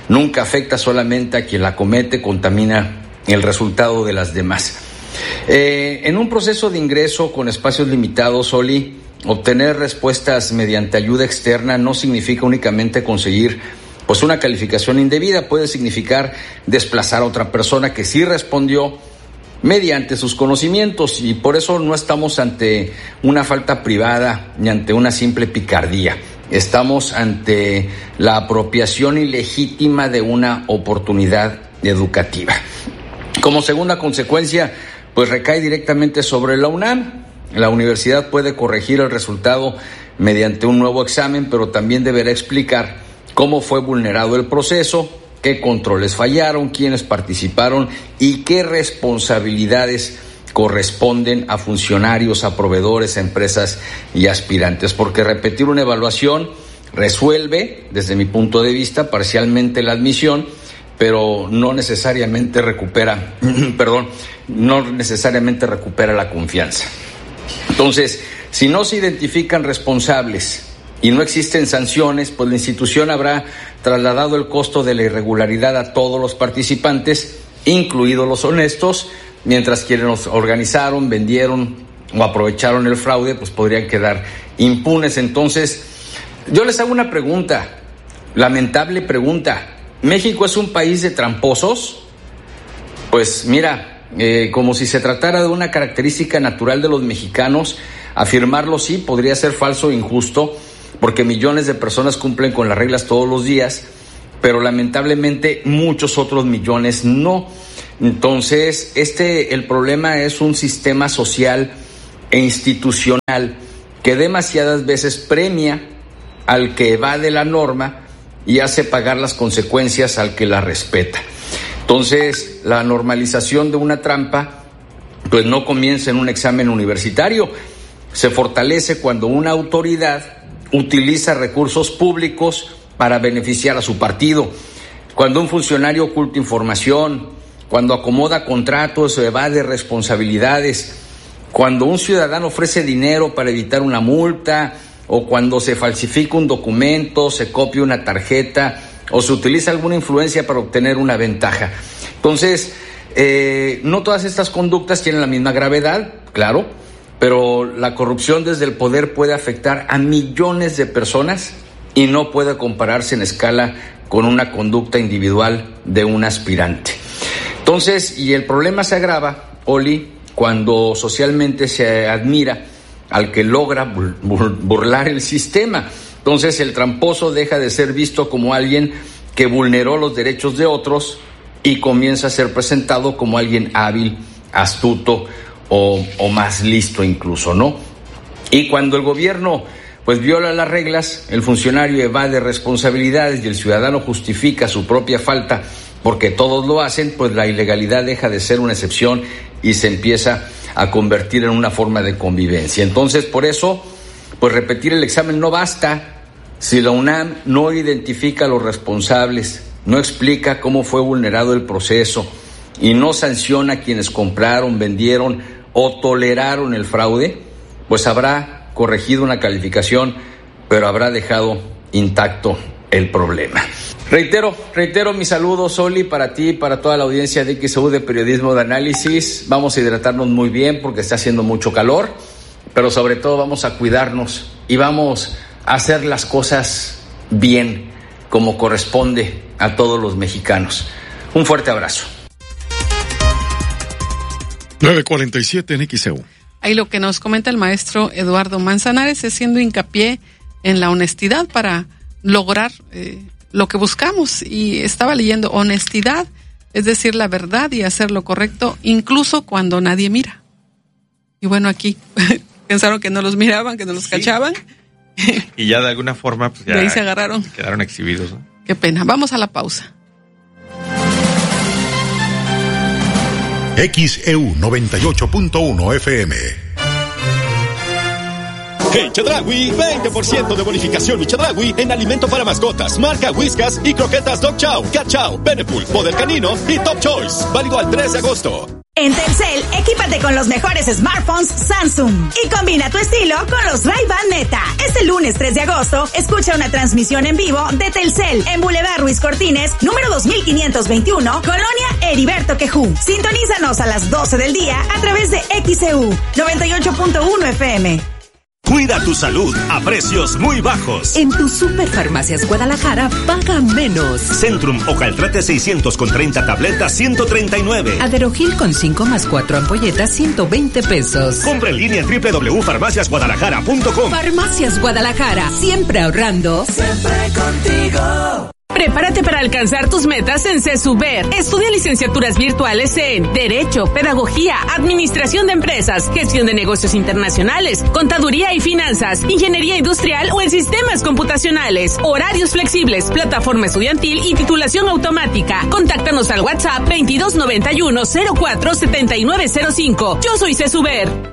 Speaker 30: nunca afecta solamente a quien la comete, contamina el resultado de las demás. Eh, en un proceso de ingreso con espacios limitados, Oli, obtener respuestas mediante ayuda externa no significa únicamente conseguir pues una calificación indebida, puede significar desplazar a otra persona que sí respondió mediante sus conocimientos, y por eso no estamos ante una falta privada ni ante una simple picardía. Estamos ante la apropiación ilegítima de una oportunidad educativa. Como segunda consecuencia, pues recae directamente sobre la UNAM. La universidad puede corregir el resultado mediante un nuevo examen, pero también deberá explicar cómo fue vulnerado el proceso, qué controles fallaron, quiénes participaron y qué responsabilidades corresponden a funcionarios, a proveedores, a empresas y aspirantes. Porque repetir una evaluación resuelve, desde mi punto de vista, parcialmente la admisión, pero no necesariamente recupera, perdón, no necesariamente recupera la confianza. Entonces, si no se identifican responsables y no existen sanciones, pues la institución habrá trasladado el costo de la irregularidad a todos los participantes, incluidos los honestos, mientras quienes los organizaron, vendieron o aprovecharon el fraude, pues podrían quedar impunes. Entonces, yo les hago una pregunta, lamentable pregunta. ¿México es un país de tramposos? Pues mira, eh, como si se tratara de una característica natural de los mexicanos, afirmarlo sí podría ser falso e injusto, porque millones de personas cumplen con las reglas todos los días, pero lamentablemente muchos otros millones no. Entonces, este, el problema es un sistema social e institucional que demasiadas veces premia al que evade la norma y hace pagar las consecuencias al que la respeta. Entonces, la normalización de una trampa pues no comienza en un examen universitario, se fortalece cuando una autoridad utiliza recursos públicos para beneficiar a su partido, cuando un funcionario oculta información, cuando acomoda contratos o evade responsabilidades, cuando un ciudadano ofrece dinero para evitar una multa, o cuando se falsifica un documento, se copia una tarjeta o se utiliza alguna influencia para obtener una ventaja. Entonces, eh, no todas estas conductas tienen la misma gravedad, claro, pero la corrupción desde el poder puede afectar a millones de personas y no puede compararse en escala con una conducta individual de un aspirante. Entonces, y el problema se agrava, Oli, cuando socialmente se admira al que logra burlar el sistema. Entonces el tramposo deja de ser visto como alguien que vulneró los derechos de otros y comienza a ser presentado como alguien hábil, astuto o, o más listo incluso, ¿no? Y cuando el gobierno pues viola las reglas, el funcionario evade responsabilidades y el ciudadano justifica su propia falta porque todos lo hacen, pues la ilegalidad deja de ser una excepción y se empieza a convertir en una forma de convivencia. Entonces, por eso, pues repetir el examen no basta si la UNAM no identifica a los responsables, no explica cómo fue vulnerado el proceso y no sanciona a quienes compraron, vendieron o toleraron el fraude, pues habrá corregido una calificación, pero habrá dejado intacto el problema. Reitero, reitero mis saludos, Oli, para ti y para toda la audiencia de X E U de Periodismo de Análisis. Vamos a hidratarnos muy bien porque está haciendo mucho calor, pero sobre todo vamos a cuidarnos y vamos a hacer las cosas bien, como corresponde a todos los mexicanos. Un fuerte abrazo.
Speaker 2: nueve cuarenta y siete en X E U.
Speaker 3: Ahí lo que nos comenta el maestro Eduardo Manzanares es haciendo hincapié en la honestidad para lograr eh, lo que buscamos. Y estaba leyendo honestidad, es decir, la verdad y hacer lo correcto, incluso cuando nadie mira. Y bueno, aquí pensaron que no los miraban, que no los sí. cachaban.
Speaker 4: Y ya de alguna forma pues ya
Speaker 3: de ahí se agarraron.
Speaker 4: Quedaron exhibidos, ¿no?
Speaker 3: Qué pena. Vamos a la pausa.
Speaker 5: X E U noventa y ocho punto uno F M.
Speaker 14: En Chedraui, veinte por ciento de bonificación y Chedraui en alimento para mascotas, marca Whiskas y croquetas Dog Chow, Cat Chow, Benepool, Poder Canino y Top Choice. Válido al tres de agosto.
Speaker 6: En Telcel, equípate con los mejores smartphones Samsung y combina tu estilo con los Ray-Ban Meta. Este lunes tres de agosto, escucha una transmisión en vivo de Telcel en Boulevard Ruiz Cortines, número dos mil quinientos veintiuno, Colonia Heriberto Quejú. Sintonízanos a las doce del día a través de X E U noventa y ocho punto uno F M.
Speaker 23: Cuida tu salud a precios muy bajos.
Speaker 24: En tu Superfarmacias Guadalajara, paga menos.
Speaker 23: Centrum o Caltrate seiscientos con treinta tabletas, ciento treinta y nueve.
Speaker 24: Aderogil con cinco más cuatro ampolletas, ciento veinte pesos.
Speaker 23: Compra en línea en doble u doble u doble u punto farmacias guadalajara punto com.
Speaker 24: Farmacias Guadalajara, siempre ahorrando.
Speaker 25: Siempre contigo.
Speaker 7: Prepárate para alcanzar tus metas en CESUBER. Estudia licenciaturas virtuales en Derecho, Pedagogía, Administración de Empresas, Gestión de Negocios Internacionales, Contaduría y Finanzas, Ingeniería Industrial o en Sistemas Computacionales. Horarios flexibles, plataforma estudiantil y titulación automática. Contáctanos al WhatsApp veintidós noventa y uno cero cuatro setenta y nueve cero cinco. Yo soy CESUBER.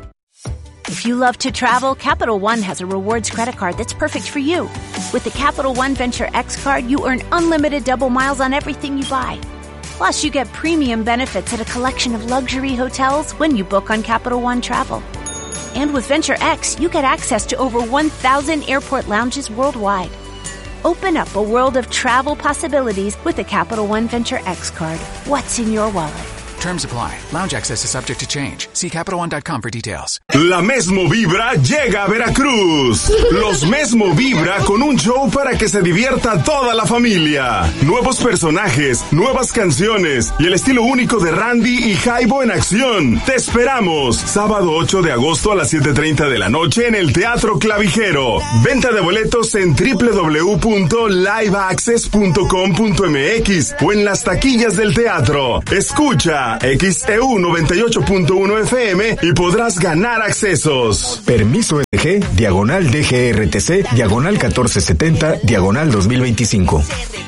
Speaker 15: If you love to travel, Capital One has a rewards credit card that's perfect for you. With the Capital One Venture X card, you earn unlimited double miles on everything you buy. Plus, you get premium benefits at a collection of luxury hotels when you book on Capital One Travel. And with Venture X, you get access to over one thousand airport lounges worldwide. Open up a world of travel possibilities with the Capital One Venture X card. What's in your wallet?
Speaker 10: Terms apply. Lounge access is subject to change. See Capital One dot com for details.
Speaker 13: La Mesmo Vibra llega a Veracruz. Los Mesmo Vibra con un show para que se divierta toda la familia. Nuevos personajes, nuevas canciones y el estilo único de Randy y Jaibo en acción. Te esperamos. Sábado ocho de agosto a las siete treinta de la noche en el Teatro Clavijero. Venta de boletos en doble u doble u doble u punto live access punto com punto m x o en las taquillas del teatro. Escucha X E U noventa y ocho punto uno F M y podrás ganar accesos.
Speaker 27: Permiso E G, diagonal D G R T C, diagonal catorce setenta, diagonal dos mil veinticinco.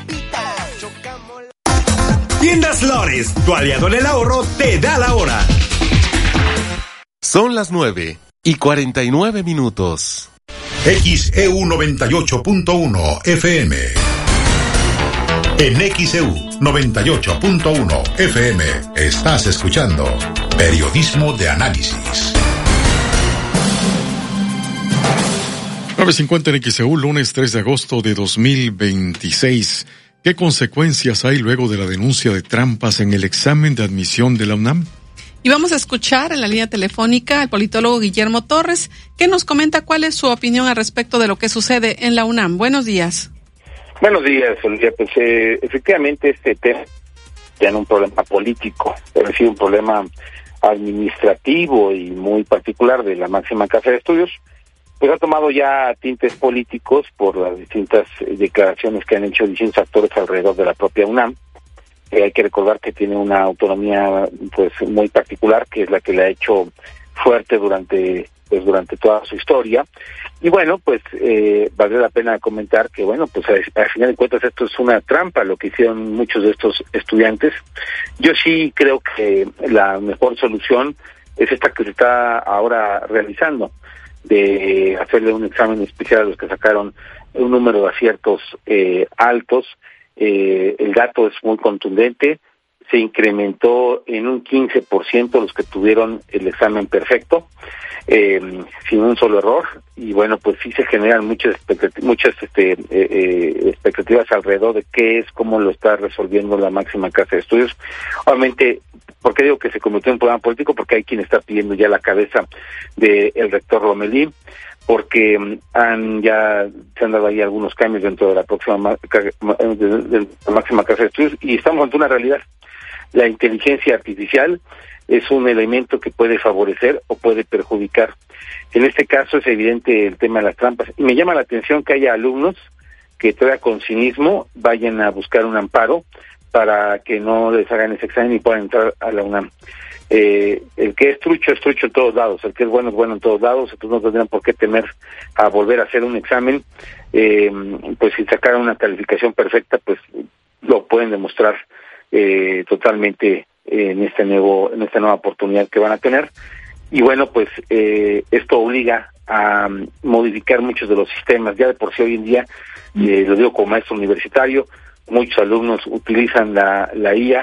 Speaker 23: Tiendas Lores, tu aliado en el ahorro, te da la hora.
Speaker 8: Son las nueve y cuarenta y nueve minutos.
Speaker 5: X E U noventa y ocho punto uno F M. En X E U noventa y ocho punto uno F M estás escuchando Periodismo de Análisis.
Speaker 2: nueve cincuenta en X E U, lunes tres de agosto de dos mil veintiséis. ¿Qué consecuencias hay luego de la denuncia de trampas en el examen de admisión de la UNAM?
Speaker 3: Y vamos a escuchar en la línea telefónica al politólogo Guillermo Torres, que nos comenta cuál es su opinión al respecto de lo que sucede en la UNAM. Buenos días.
Speaker 9: Buenos días, Olivia. Pues eh, efectivamente este tema ya no es un problema político, pero sí un problema administrativo y muy particular de la máxima casa de estudios, pues ha tomado ya tintes políticos por las distintas declaraciones que han hecho distintos actores alrededor de la propia UNAM. Eh, hay que recordar que tiene una autonomía pues muy particular, que es la que la ha hecho fuerte durante pues durante toda su historia. Y bueno, pues eh, vale la pena comentar que bueno, pues al final de cuentas esto es una trampa lo que hicieron muchos de estos estudiantes. Yo sí creo que la mejor solución es esta que se está ahora realizando, de hacerle un examen especial a los que sacaron un número de aciertos eh, altos. Eh, el dato es muy contundente, se incrementó en un quince por ciento los que tuvieron el examen perfecto, eh, sin un solo error, y bueno, pues sí se generan muchas expectativas, muchas este, eh, eh, expectativas alrededor de qué es, cómo lo está resolviendo la máxima casa de estudios. Obviamente, ¿por qué digo que se convirtió en un problema político? Porque hay quien está pidiendo ya la cabeza del rector Lomelí, porque han ya se han dado ahí algunos cambios dentro de la próxima de la máxima casa de estudios, y estamos ante una realidad. La inteligencia artificial es un elemento que puede favorecer o puede perjudicar. En este caso es evidente el tema de las trampas, y me llama la atención que haya alumnos que todavía con cinismo vayan a buscar un amparo para que no les hagan ese examen y puedan entrar a la UNAM. Eh, el que es trucho es trucho en todos lados, el que es bueno es bueno en todos lados, entonces no tendrían por qué temer a volver a hacer un examen. Eh, pues si sacaran una calificación perfecta, pues lo pueden demostrar eh, totalmente eh, en este nuevo en esta nueva oportunidad que van a tener. Y bueno, pues eh, esto obliga a um, modificar muchos de los sistemas. Ya de por sí hoy en día, eh, lo digo como maestro universitario, muchos alumnos utilizan la, la I A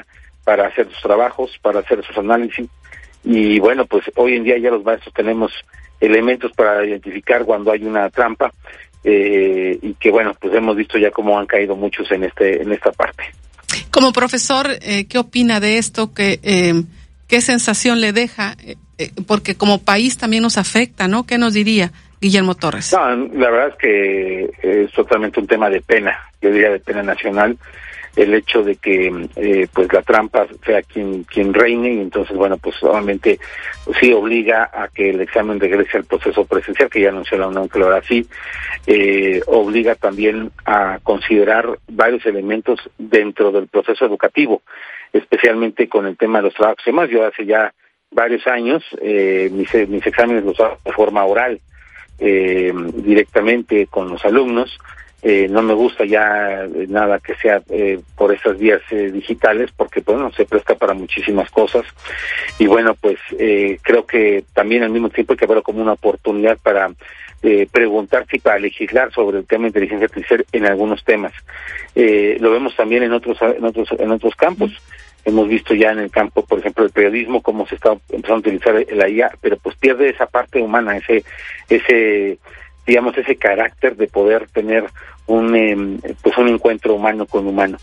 Speaker 9: para hacer sus trabajos, para hacer sus análisis. Y bueno, pues hoy en día ya los maestros tenemos elementos para identificar cuando hay una trampa, eh, y que bueno, pues hemos visto ya cómo han caído muchos en este en esta parte.
Speaker 3: Como profesor, eh, ¿qué opina de esto? ¿Qué, eh, qué sensación le deja? Eh, porque como país también nos afecta, ¿no? ¿Qué nos diría Guillermo Torres?
Speaker 9: No, la verdad es que es totalmente un tema de pena, yo diría de pena nacional, el hecho de que eh, pues la trampa sea quien quien reine, y entonces bueno, pues obviamente sí obliga a que el examen regrese al proceso presencial, que ya anunció la UNAM que lo hará así, eh, obliga también a considerar varios elementos dentro del proceso educativo, especialmente con el tema de los trabajos y demás. Yo hace ya varios años eh, mis, mis exámenes los hago de forma oral, eh, directamente con los alumnos. Eh, no me gusta ya nada que sea eh, por esas vías eh, digitales, porque bueno, se presta para muchísimas cosas, y bueno, pues eh, creo que también al mismo tiempo hay que verlo como una oportunidad para eh, preguntar si para legislar sobre el tema de inteligencia artificial en algunos temas. Eh, lo vemos también en otros en otros en otros campos. Hemos visto ya en el campo, por ejemplo, del periodismo, cómo se está empezando a utilizar la I A, pero pues pierde esa parte humana, ese ese digamos ese carácter de poder tener un eh, pues un encuentro humano con humano.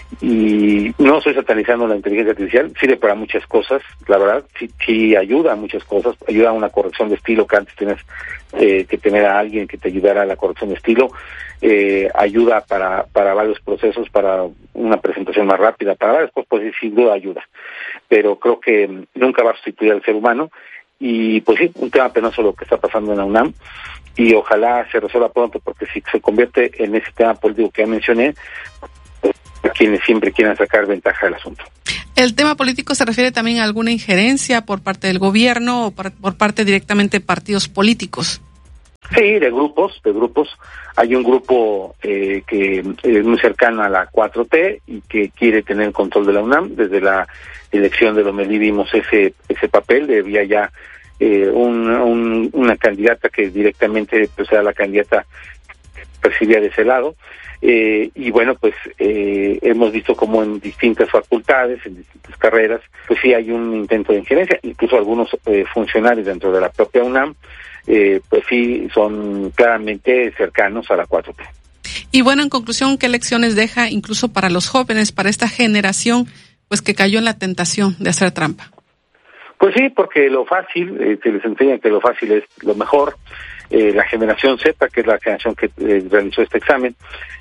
Speaker 9: Y no estoy satanizando la inteligencia artificial, sirve para muchas cosas, la verdad, sí, sí ayuda a muchas cosas, ayuda a una corrección de estilo que antes tenías eh, que tener a alguien que te ayudara a la corrección de estilo, eh, ayuda para para varios procesos, para una presentación más rápida, para varias cosas, pues sin duda ayuda, pero creo que nunca va a sustituir al ser humano. Y pues sí, un tema penoso lo que está pasando en la UNAM, y ojalá se resuelva pronto, porque si se convierte en ese tema político que ya mencioné, pues, quienes siempre quieran sacar ventaja del asunto.
Speaker 3: ¿El tema político se refiere también a alguna injerencia por parte del gobierno o por, por parte directamente de partidos políticos?
Speaker 9: Sí, de grupos, de grupos. Hay un grupo eh, que es muy cercano a la cuatro T y que quiere tener el control de la UNAM. Desde la elección de Lomelí vimos ese ese papel, de había ya eh, un, un, una candidata que directamente pues era la candidata que percibía de ese lado. Eh, y bueno, pues eh, hemos visto como en distintas facultades, en distintas carreras, pues sí hay un intento de injerencia, incluso algunos eh, funcionarios dentro de la propia UNAM, eh, pues sí son claramente cercanos a la cuatro T.
Speaker 3: Y bueno, en conclusión, ¿qué lecciones deja incluso para los jóvenes, para esta generación, pues que cayó en la tentación de hacer trampa?
Speaker 9: Pues sí, porque lo fácil, eh, se les enseña que lo fácil es lo mejor. Eh, la generación Z, que es la generación que eh, realizó este examen,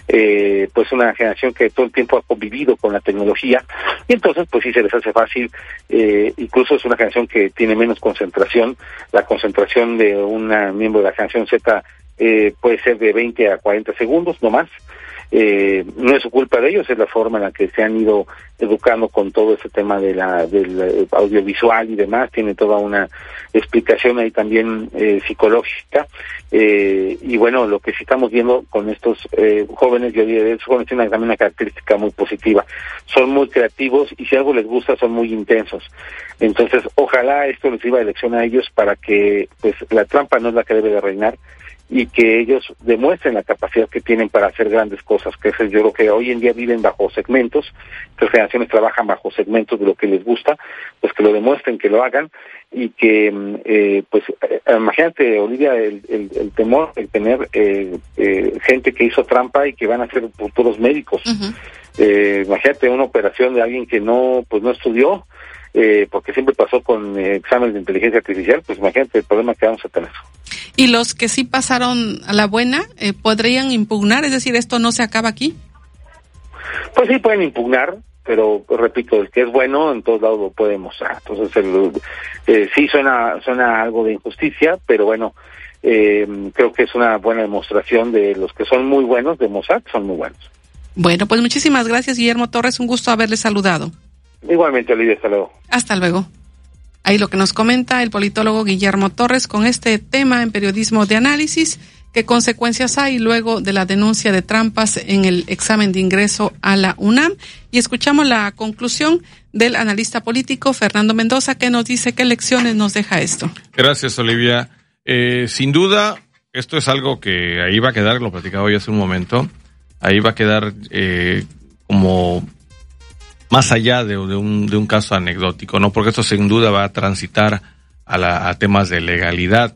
Speaker 9: eh, pues una generación que todo el tiempo ha convivido con la tecnología, y entonces pues sí se les hace fácil. Eh, incluso es una generación que tiene menos concentración. La concentración de un miembro de la generación Z eh, puede ser de veinte a cuarenta segundos, no más. Eh, no es su culpa de ellos, es la forma en la que se han ido educando con todo ese tema de la del audiovisual y demás. Tiene toda una explicación ahí también eh, psicológica, eh, y bueno, lo que sí estamos viendo con estos eh, jóvenes, yo diría, estos jóvenes tienen también una característica muy positiva, son muy creativos y si algo les gusta son muy intensos. Entonces ojalá esto les sirva de lección a ellos para que pues la trampa no es la que debe de reinar, y que ellos demuestren la capacidad que tienen para hacer grandes cosas, que eso yo creo que hoy en día viven bajo segmentos, las generaciones trabajan bajo segmentos de lo que les gusta, pues que lo demuestren, que lo hagan, y que, eh, pues, eh, imagínate, Olivia, el, el, el temor de tener eh, eh, gente que hizo trampa y que van a ser futuros médicos. Uh-huh. Eh, imagínate una operación de alguien que no, pues no estudió, eh, porque siempre pasó con eh, exámenes de inteligencia artificial, pues imagínate el problema que vamos a tener.
Speaker 3: ¿Y los que sí pasaron a la buena eh, podrían impugnar? Es decir, ¿esto no se acaba aquí?
Speaker 9: Pues sí, pueden impugnar, pero repito, el que es bueno en todos lados lo puede mostrar. Entonces, el, eh, sí suena suena algo de injusticia, pero bueno, eh, creo que es una buena demostración de los que son muy buenos, de mostrar que son muy buenos.
Speaker 3: Bueno, pues muchísimas gracias, Guillermo Torres, un gusto haberle saludado.
Speaker 9: Igualmente, Olivia, hasta luego.
Speaker 3: Hasta luego. Ahí lo que nos comenta el politólogo Guillermo Torres con este tema en periodismo de análisis, qué consecuencias hay luego de la denuncia de trampas en el examen de ingreso a la UNAM. Y escuchamos la conclusión del analista político Fernando Mendoza, que nos dice qué lecciones nos deja esto.
Speaker 4: Gracias, Olivia. Eh, sin duda, esto es algo que ahí va a quedar, lo platicaba hoy hace un momento, ahí va a quedar eh, como más allá de, de, un, de un caso anecdótico, ¿no? Porque esto sin duda va a transitar a, la, a temas de legalidad.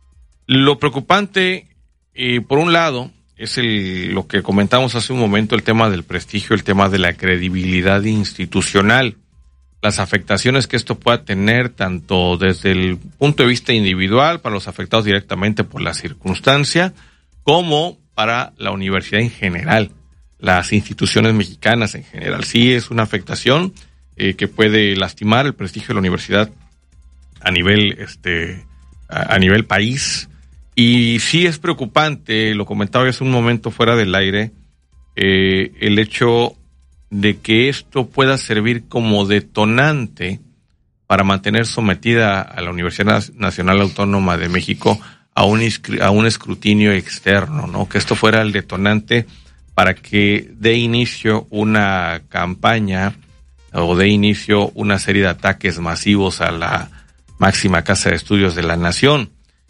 Speaker 4: Lo preocupante, eh, por un lado, es el, lo que comentamos hace un momento, el tema del prestigio, el tema de la credibilidad institucional, las afectaciones que esto pueda tener tanto desde el punto de vista individual para los afectados directamente por la circunstancia, como para la universidad en general, las instituciones mexicanas en general. Sí es una afectación eh, que puede lastimar el prestigio de la universidad a nivel este a, a nivel país, y sí es preocupante, lo comentaba hace un momento fuera del aire, eh, el hecho de que esto pueda servir como detonante para mantener sometida a la Universidad Nacional Autónoma de México a un, a un escrutinio externo, ¿no? Que esto fuera el detonante para que dé inicio una campaña o dé inicio una serie de ataques masivos a la máxima casa de estudios de la nación.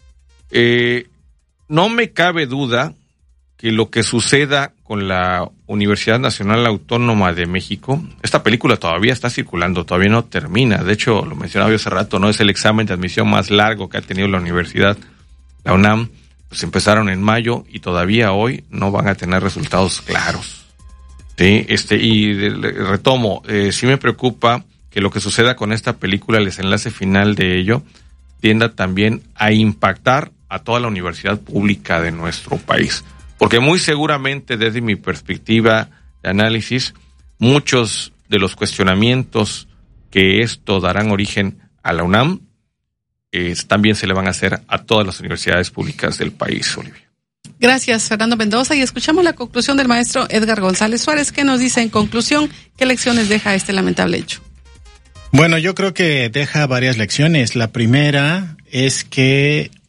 Speaker 4: Eh, no me cabe duda que lo que suceda con la Universidad Nacional Autónoma de México, esta película todavía está circulando, todavía no termina. De hecho, lo mencionaba yo hace rato, ¿no? Es el examen de admisión más largo que ha tenido la universidad, la UNAM. Pues empezaron en mayo y todavía hoy no van a tener resultados claros. Sí, este, y de, de, retomo, eh, sí me preocupa que lo que suceda con esta película, el desenlace final de ello, tienda también a impactar a toda la universidad pública de nuestro país. Porque muy seguramente, desde mi perspectiva de análisis, muchos de los cuestionamientos que esto darán origen a la UNAM eh, también se le van a hacer a todas las universidades públicas del país, Olivia.
Speaker 3: Gracias, Fernando Mendoza. Y escuchamos la conclusión del maestro Edgar González Suárez, que nos dice en conclusión qué lecciones deja este lamentable hecho.
Speaker 1: Bueno, yo creo que deja varias lecciones. La primera es que